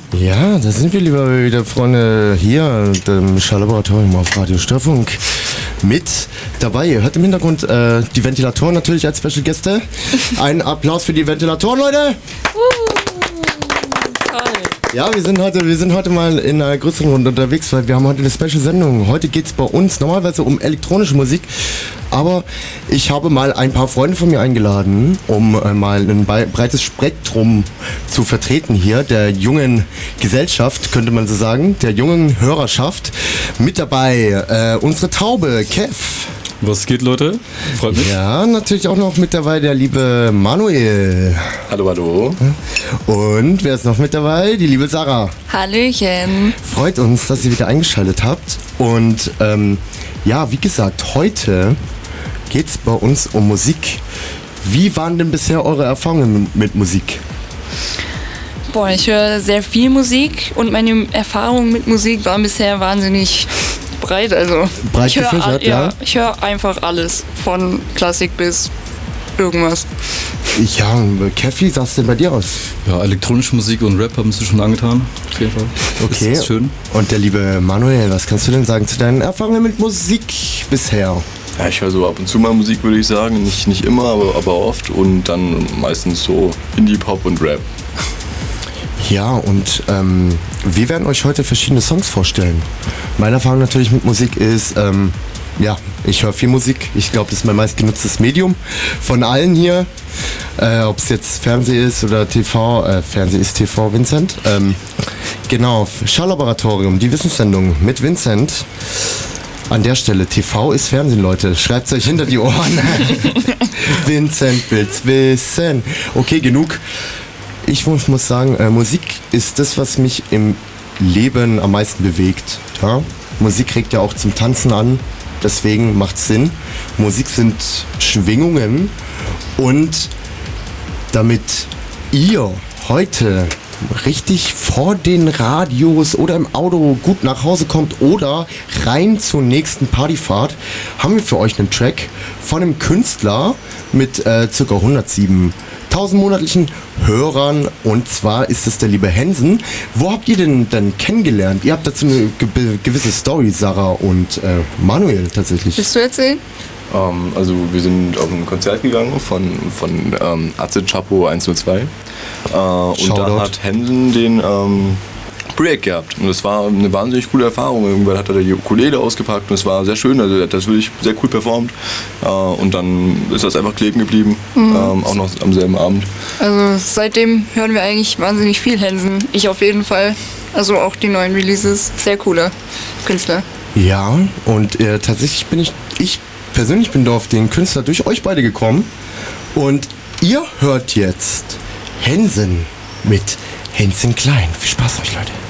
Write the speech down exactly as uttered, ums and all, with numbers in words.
Ja, da sind wir lieber wieder, Freunde, hier im Schall-Laboratorium auf Radio Störfunk. Mit dabei, ihr hört im Hintergrund äh, die Ventilatoren natürlich als Special Gäste. Ein Applaus für die Ventilatoren, Leute! Ja, wir sind heute, wir sind heute mal in einer größeren Runde unterwegs, weil wir haben heute eine Special-Sendung. Heute geht es bei uns normalerweise um elektronische Musik, aber ich habe mal ein paar Freunde von mir eingeladen, um äh, mal ein breites Spektrum zu vertreten hier, der jungen Gesellschaft, könnte man so sagen, der jungen Hörerschaft. Mit dabei äh, unsere Taube, Kev. Was geht, Leute? Freut mich. Ja, natürlich auch noch mit dabei der liebe Manuel. Hallo, hallo. Und wer ist noch mit dabei? Die liebe Sarah. Hallöchen. Freut uns, dass ihr wieder eingeschaltet habt. Und ähm, ja, wie gesagt, heute geht es bei uns um Musik. Wie waren denn bisher eure Erfahrungen mit Musik? Boah, ich höre sehr viel Musik und meine Erfahrungen mit Musik waren bisher wahnsinnig breit. Also Breit ich höre gefächert, ja? ja, ich höre einfach alles, von Klassik bis irgendwas. Ja, Kev, wie sah es denn bei dir aus? Ja, elektronische Musik und Rap haben sie schon angetan. Auf jeden Fall. Okay. Das ist schön. Und der liebe Manuel, was kannst du denn sagen zu deinen Erfahrungen mit Musik bisher? Ja, ich höre so ab und zu mal Musik, würde ich sagen. Nicht, nicht immer, aber, aber oft. Und dann meistens so Indie-Pop und Rap. Ja, und ähm, wir werden euch heute verschiedene Songs vorstellen. Meine Erfahrung natürlich mit Musik ist, ähm, ja, ich höre viel Musik. Ich glaube, das ist mein meistgenutztes Medium von allen hier. Äh, Ob es jetzt Fernsehen ist oder T V, äh, Fernsehen ist T V, Vincent. Ähm, genau, Schall-Laboratorium, die Wissenssendung mit Vincent. An der Stelle, T V ist Fernsehen, Leute. Schreibt's euch hinter die Ohren. Vincent will's wissen. Okay, genug. Ich muss sagen, äh, Musik ist das, was mich im Leben am meisten bewegt. Ja? Musik regt ja auch zum Tanzen an, deswegen macht's Sinn. Musik sind Schwingungen und damit ihr heute richtig vor den Radios oder im Auto gut nach Hause kommt oder rein zur nächsten Partyfahrt, haben wir für euch einen Track von einem Künstler mit äh, ca. hundertsiebentausend monatlichen Hörern, und zwar ist es der liebe Hensen. Wo habt ihr denn dann kennengelernt? Ihr habt dazu eine ge- gewisse Story, Sarah und äh, Manuel tatsächlich. Willst du erzählen? Ähm, also wir sind auf ein Konzert gegangen von, von ähm, Atze Chapo eins null zwei. Äh, und da hat Hensen den ähm, Projekt gehabt. Und das war eine wahnsinnig coole Erfahrung. Irgendwann hat er die Ukulele ausgepackt und es war sehr schön. Also er hat das wirklich sehr cool performt. Äh, und dann ist das einfach kleben geblieben. Mhm. Ähm, auch noch am selben Abend. Also seitdem hören wir eigentlich wahnsinnig viel Hensen. Ich auf jeden Fall. Also auch die neuen Releases. Sehr cooler Künstler. Ja, und äh, tatsächlich bin ich, ich persönlich bin da auf den Künstler durch euch beide gekommen. Und ihr hört jetzt Hensen mit Hensen Klein. Viel Spaß euch, Leute.